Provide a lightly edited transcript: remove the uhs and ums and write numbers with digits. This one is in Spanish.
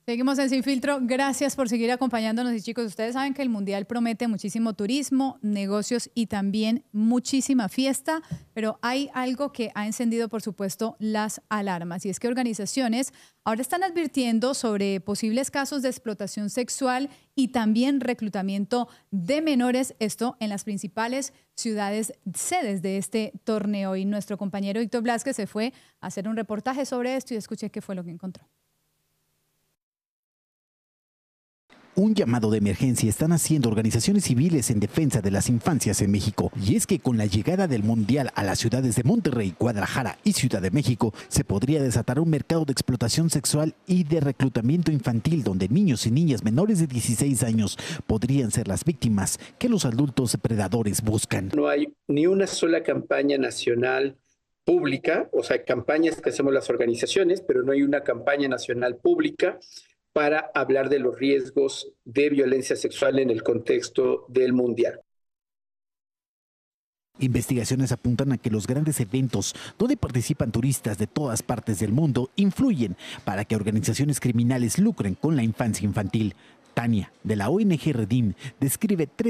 Seguimos en Sin Filtro. Gracias por seguir acompañándonos. Y chicos, ustedes saben que el Mundial promete muchísimo turismo, negocios y también muchísima fiesta, pero hay algo que ha encendido, por supuesto, las alarmas. Y es que organizaciones ahora están advirtiendo sobre posibles casos de explotación sexual y también reclutamiento de menores, esto en las principales ciudades sedes de este torneo. Y nuestro compañero Víctor Blasquez se fue a hacer un reportaje sobre esto y escuché qué fue lo que encontró. Un llamado de emergencia están haciendo organizaciones civiles en defensa de las infancias en México. Y es que con la llegada del Mundial a las ciudades de Monterrey, Guadalajara y Ciudad de México, se podría desatar un mercado de explotación sexual y de reclutamiento infantil donde niños y niñas menores de 16 años podrían ser las víctimas que los adultos predadores buscan. No hay ni una sola campaña nacional pública, o sea, campañas que hacemos las organizaciones, pero no hay una campaña nacional pública para hablar de los riesgos de violencia sexual en el contexto del Mundial. Investigaciones apuntan a que los grandes eventos donde participan turistas de todas partes del mundo influyen para que organizaciones criminales lucren con la infancia infantil. Tania, de la ONG Redim, describe tres